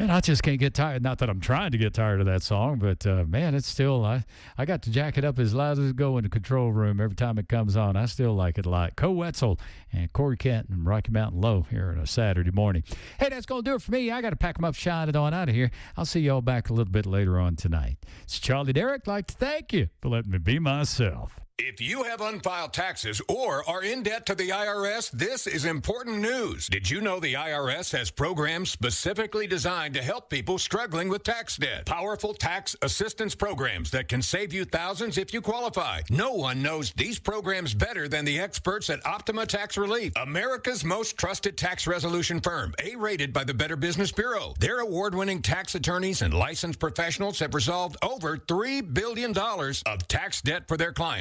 Man, I just can't get tired. Not that I'm trying to get tired of that song, but man, it's still, I got to jack it up as loud as it go in the control room every time it comes on. I still like it a lot. Co Wetzel and Corey Kent and Rocky Mountain Low here on a Saturday morning. Hey, that's going to do it for me. I got to pack them up, shine it on out of here. I'll see y'all back a little bit later on tonight. It's Charlie Derrick. I'd like to thank you for letting me be myself. If you have unfiled taxes or are in debt to the IRS, this is important news. Did you know the IRS has programs specifically designed to help people struggling with tax debt? Powerful tax assistance programs that can save you thousands if you qualify. No one knows these programs better than the experts at Optima Tax Relief, America's most trusted tax resolution firm, A-rated by the Better Business Bureau. Their award-winning tax attorneys and licensed professionals have resolved over $3 billion of tax debt for their clients.